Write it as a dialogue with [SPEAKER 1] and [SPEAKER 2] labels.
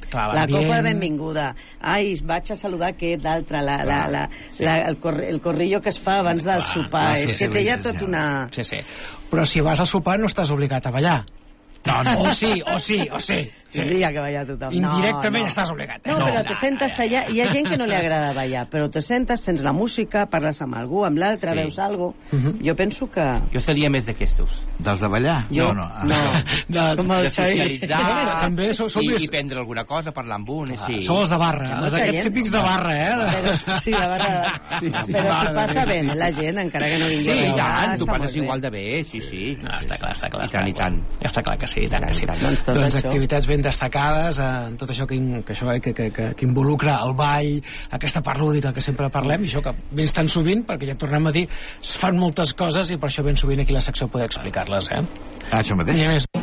[SPEAKER 1] la copa de benvinguda, ai, vaig a saludar aquest altre, el corrillo que es fa abans del sopar, és que té ja tot una...
[SPEAKER 2] Sí. Però si vas al sopar no estàs obligat a ballar. No. O sí.
[SPEAKER 1] Tindria que ballar tothom.
[SPEAKER 2] Indirectament estàs obligat.
[SPEAKER 1] No, però te sentes allà... Hi ha gent que no li agrada ballar, però te sentes, sents la música, parles amb algú, amb l'altre, veus alguna cosa... Jo penso que...
[SPEAKER 3] Jo seria més d'aquestos.
[SPEAKER 4] Dels de ballar?
[SPEAKER 1] Jo, no. Com el
[SPEAKER 3] de socialitzar
[SPEAKER 2] també
[SPEAKER 3] i prendre alguna cosa, parlar amb un.
[SPEAKER 2] Sou els de barra, aquests típics de barra,
[SPEAKER 1] Sí, de barra. Però s'ho passa bé, la gent, encara que no vingui.
[SPEAKER 3] Sí, i tant, t'ho passes igual de bé, sí.
[SPEAKER 2] Està clar.
[SPEAKER 3] I tant.
[SPEAKER 2] Està clar que sí, i tant que sí. Doncs activitats ben destacades en tot això que involucra el ball, aquesta part lúdica que sempre parlem, i això que vens tan sovint, perquè ja tornem a dir, es fan moltes coses i per això ben sovint aquí a la secció poder explicar-les,
[SPEAKER 4] Això mateix.